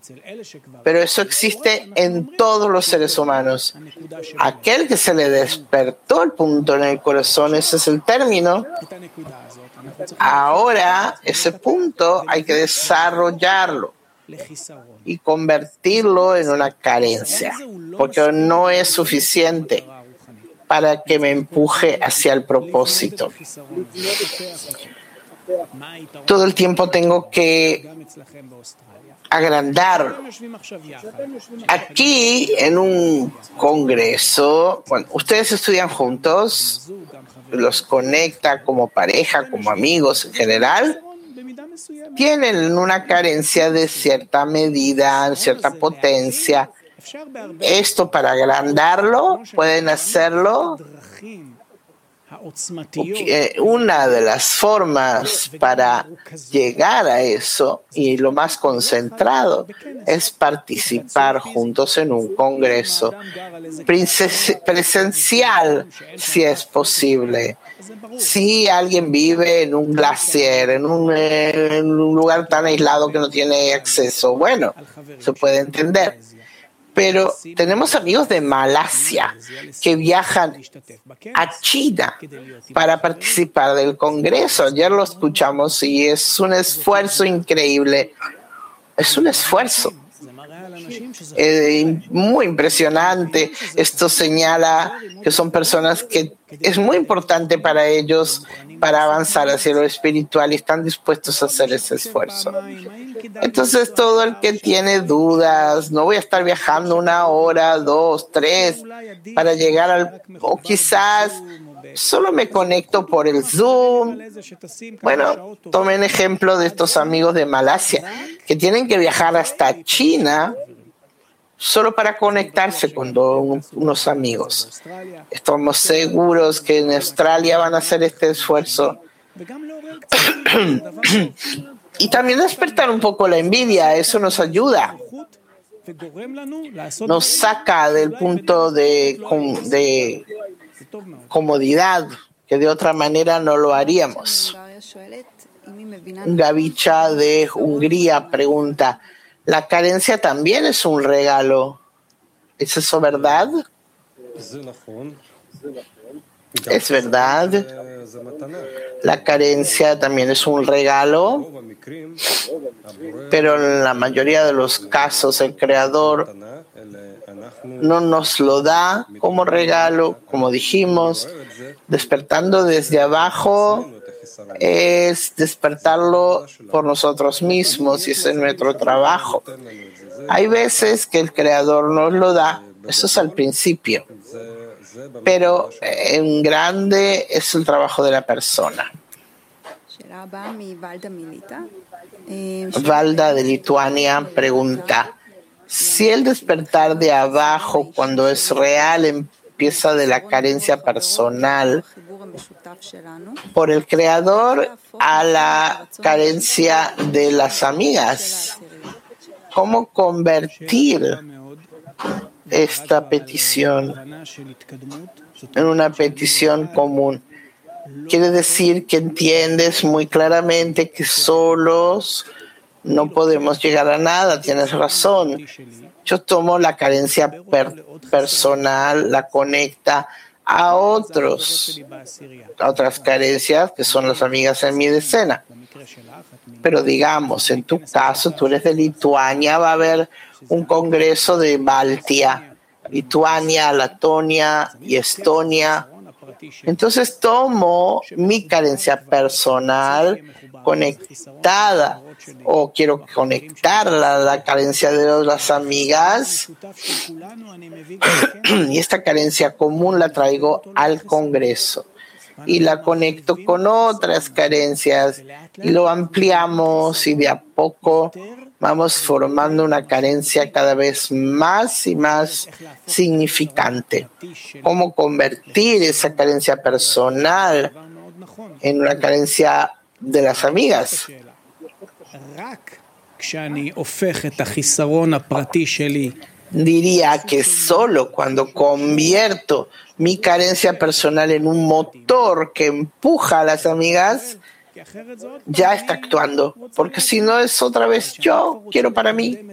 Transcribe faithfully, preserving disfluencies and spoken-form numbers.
pero eso existe en todos los seres humanos. Aquel que se le despertó el punto en el corazón, ese es el término. Ahora, ese punto hay que desarrollarlo y convertirlo en una carencia, porque no es suficiente para que me empuje hacia el propósito. Todo el tiempo tengo que agrandar. Aquí, en un congreso, bueno, ustedes estudian juntos, los conecta como pareja, como amigos en general, tienen una carencia de cierta medida, cierta potencia. Esto, para agrandarlo, pueden hacerlo. Una de las formas para llegar a eso, y lo más concentrado, es participar juntos en un congreso presencial, si es posible. Si alguien vive en un glaciar, en un, en un lugar tan aislado que no tiene acceso, bueno, se puede entender. Pero tenemos amigos de Malasia que viajan a China para participar del Congreso. Ayer lo escuchamos y es un esfuerzo increíble. Es un esfuerzo eh, muy impresionante. Esto señala que son personas que es muy importante para ellos para avanzar hacia lo espiritual y están dispuestos a hacer ese esfuerzo. Entonces, todo el que tiene dudas, no voy a estar viajando una hora, dos, tres, para llegar al... o quizás solo me conecto por el Zoom. Bueno, tomen ejemplo de estos amigos de Malasia, que tienen que viajar hasta China solo para conectarse con unos amigos. Estamos seguros que en Australia van a hacer este esfuerzo. Y también despertar un poco la envidia, eso nos ayuda. Nos saca del punto de, de comodidad, que de otra manera no lo haríamos. Gavicha de Hungría pregunta, ¿la carencia también es un regalo? ¿Es eso verdad? Es verdad. La carencia también es un regalo, pero en la mayoría de los casos el Creador no nos lo da como regalo, como dijimos. Despertando desde abajo es despertarlo por nosotros mismos y ese es nuestro trabajo. Hay veces que el Creador nos lo da, eso es al principio, pero en grande es el trabajo de la persona. Valda de Lituania pregunta, si el despertar de abajo cuando es real empieza de la carencia personal por el Creador a la carencia de las amigas, ¿cómo convertir esta petición en una petición común? Quiere decir que entiendes muy claramente que solos no podemos llegar a nada, tienes razón. Yo tomo la carencia per- personal, la conecta a otros, a otras carencias que son las amigas en mi decena. Pero digamos, en tu caso, tú eres de Lituania, va a haber un congreso de Baltia, Lituania, Letonia y Estonia. Entonces tomo mi carencia personal conectada o quiero conectarla a la carencia de las amigas y esta carencia común la traigo al Congreso y la conecto con otras carencias y lo ampliamos y de a poco vamos formando una carencia cada vez más y más significante. ¿Cómo convertir esa carencia personal en una carencia de las amigas? Diría que solo cuando convierto mi carencia personal en un motor que empuja a las amigas, ya está actuando, porque si no es otra vez yo quiero para mí.